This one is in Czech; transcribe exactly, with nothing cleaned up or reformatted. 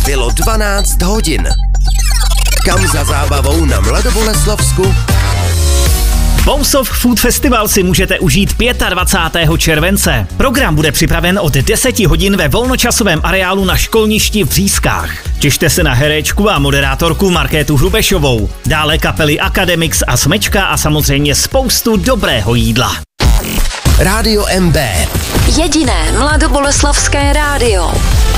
Bylo dvanáct hodin. Kam za zábavou na Mladoboleslavsku? Bousov Food Festival si můžete užít dvacátého pátého července. Program bude připraven od deset hodin ve volnočasovém areálu na školništi v Řízkách. Těšte se na herečku a moderátorku Markétu Hrubešovou. Dále kapely Academix a Smečka a samozřejmě spoustu dobrého jídla. Rádio M B. Jediné mladoboleslavské rádio.